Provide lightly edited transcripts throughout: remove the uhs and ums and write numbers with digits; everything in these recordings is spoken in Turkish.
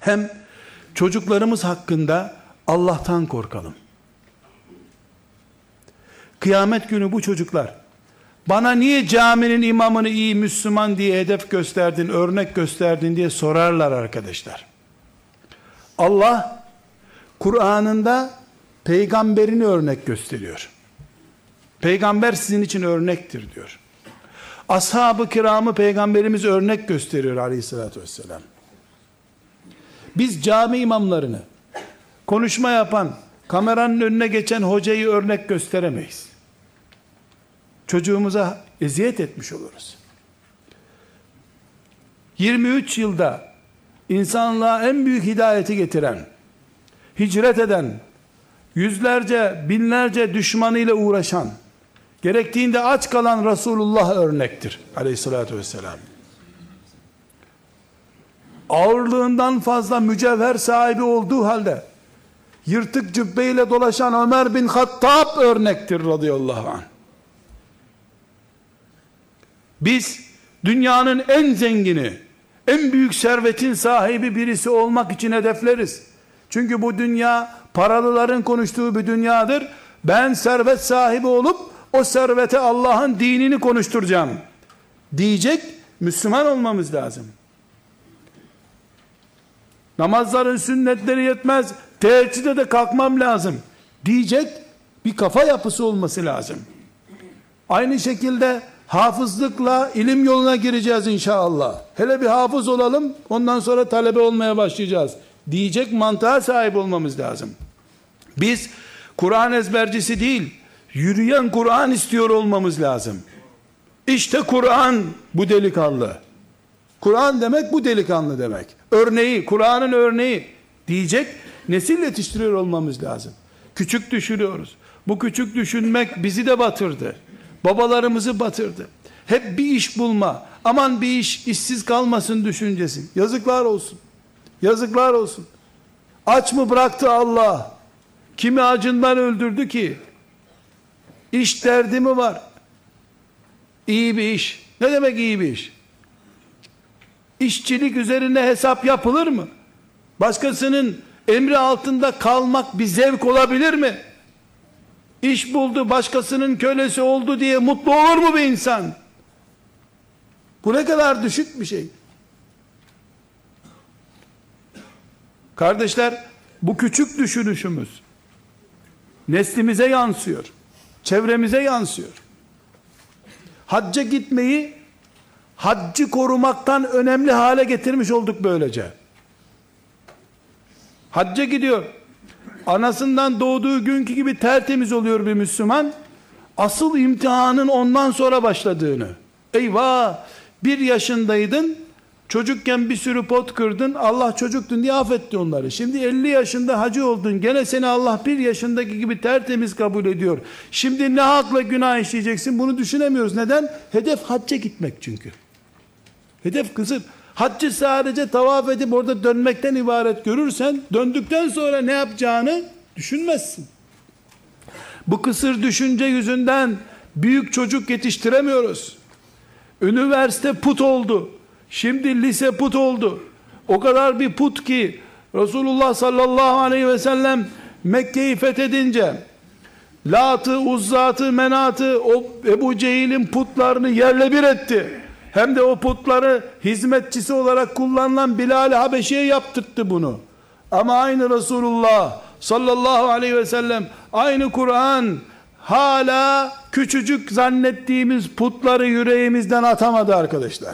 Hem çocuklarımız hakkında Allah'tan korkalım. Kıyamet günü bu çocuklar, bana niye caminin imamını iyi Müslüman diye hedef gösterdin, örnek gösterdin diye sorarlar arkadaşlar. Allah Kur'an'ında peygamberini örnek gösteriyor. Peygamber sizin için örnektir diyor. Ashab-ı kiramı peygamberimiz örnek gösteriyor aleyhissalatü vesselam. Biz cami imamlarını, konuşma yapan, kameranın önüne geçen hocayı örnek gösteremeyiz. Çocuğumuza eziyet etmiş oluruz. 23 yılda insanlığa en büyük hidayeti getiren, hicret eden, yüzlerce, binlerce düşmanıyla uğraşan, gerektiğinde aç kalan Resulullah örnektir aleyhissalatü vesselam. Ağırlığından fazla mücevher sahibi olduğu halde yırtık cübbeyle dolaşan Ömer bin Hattab örnektir radıyallahu anh. Biz dünyanın en zengini, en büyük servetin sahibi birisi olmak için hedefleriz. Çünkü bu dünya paralıların konuştuğu bir dünyadır. Ben servet sahibi olup o servete Allah'ın dinini konuşturacağım diyecek Müslüman olmamız lazım. Namazların sünnetleri yetmez, teheccüde de kalkmam lazım diyecek bir kafa yapısı olması lazım. Aynı şekilde hafızlıkla ilim yoluna gireceğiz inşallah. Hele bir hafız olalım, ondan sonra talebe olmaya başlayacağız diyecek mantığa sahip olmamız lazım. Biz Kur'an ezbercisi değil, yürüyen Kur'an istiyor olmamız lazım. İşte Kur'an bu delikanlı. Kur'an demek bu delikanlı demek. Örneği, Kur'an'ın örneği diyecek nesil yetiştiriyor olmamız lazım. Küçük düşünüyoruz. Bu küçük düşünmek bizi de batırdı. Babalarımızı batırdı. Hep bir iş bulma, aman bir işsiz kalmasın düşüncesi. Yazıklar olsun. Yazıklar olsun. Aç mı bıraktı Allah? Kimi acından öldürdü ki? İş derdi mi var? İyi bir iş. Ne demek iyi bir iş? İşçilik üzerine hesap yapılır mı? Başkasının emri altında kalmak bir zevk olabilir mi? İş buldu, başkasının kölesi oldu diye mutlu olur mu bir insan? Bu ne kadar düşük bir şey. Kardeşler, bu küçük düşünüşümüz neslimize yansıyor. Çevremize yansıyor. Hacca gitmeyi haccı korumaktan önemli hale getirmiş olduk böylece. Hacca gidiyor. Anasından doğduğu günkü gibi tertemiz oluyor bir Müslüman. Asıl imtihanın ondan sonra başladığını. Eyvah! 1 yaşındaydın, çocukken bir sürü pot kırdın, Allah çocuktun diye affetti onları. Şimdi 50 yaşında hacı oldun, gene seni Allah 1 yaşındaki gibi tertemiz kabul ediyor. Şimdi ne hakla günah işleyeceksin, bunu düşünemiyoruz. Neden? Hedef hacca gitmek çünkü. Hedef kısır. Haccı sadece tavaf edip orada dönmekten ibaret görürsen, döndükten sonra ne yapacağını düşünmezsin. Bu kısır düşünce yüzünden büyük çocuk yetiştiremiyoruz. Üniversite put oldu. Şimdi lise put oldu. O kadar bir put ki Resulullah sallallahu aleyhi ve sellem Mekke'yi fethedince Lat'ı, Uzzat'ı, Menat'ı, o Ebu Cehil'in putlarını yerle bir etti. Hem de o putları hizmetçisi olarak kullanılan Bilal-i Habeşi'ye yaptırttı bunu. Ama aynı Resulullah sallallahu aleyhi ve sellem, aynı Kur'an hala küçücük zannettiğimiz putları yüreğimizden atamadı arkadaşlar.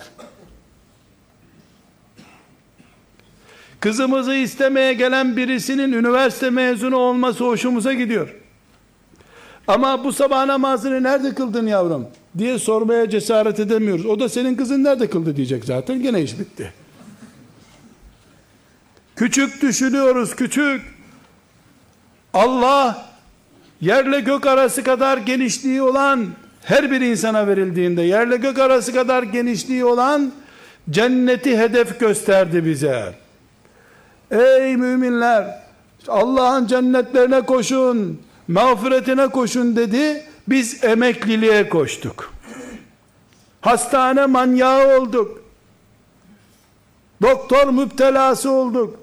Kızımızı istemeye gelen birisinin üniversite mezunu olması hoşumuza gidiyor. Ama bu sabah namazını nerede kıldın yavrum diye sormaya cesaret edemiyoruz. O da senin kızın nerede kıldı diyecek zaten. Gene iş bitti. Küçük düşünüyoruz, küçük. Allah yerle gök arası kadar genişliği olan, her bir insana verildiğinde yerle gök arası kadar genişliği olan cenneti hedef gösterdi bize. Ey müminler, Allah'ın cennetlerine koşun, mağfiretine koşun dedi. Biz emekliliğe koştuk. Hastane manyağı olduk. Doktor müptelası olduk.